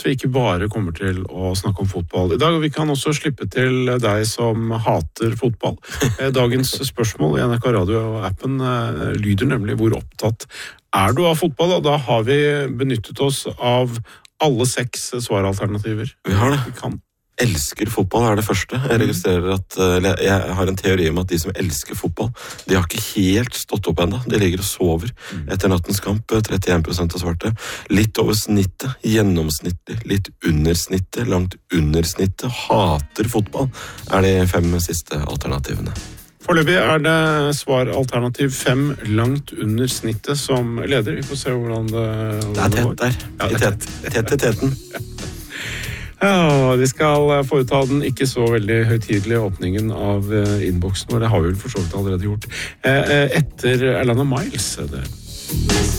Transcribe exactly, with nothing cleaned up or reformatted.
vi ikke bare kommer til å snakke om fotball i dag, og vi kan også slippe til deg som hater fotball. Dagens spørsmål i N R K Radio-appen lyder nemlig hvor opptatt er du av fotball, og da har vi benyttet oss av alle seks svaralternativer. Vi har det. Vi kan. Elsker fotball er det første. Jeg registrerer at eller jeg har en teori om at de som elsker fotball, de har ikke helt stått opp enda. De ligger og sover etter nattens kamp, trettien prosent av svarte. Litt over snittet, gjennomsnittlig, litt under snittet, langt under snittet, hater fotball, er de fem siste alternativene. Foreløpig er det svaralternativ fem langt under snittet som leder. Vi får se hvordan det, hvordan det er tett der. Ja, I tett, tett i teten. Ja, vi skal foreta den ikke så veldig høytidelige åpningen av innboksen, og det har vi vel for så vidt allerede gjort. Etter Alana Miles, det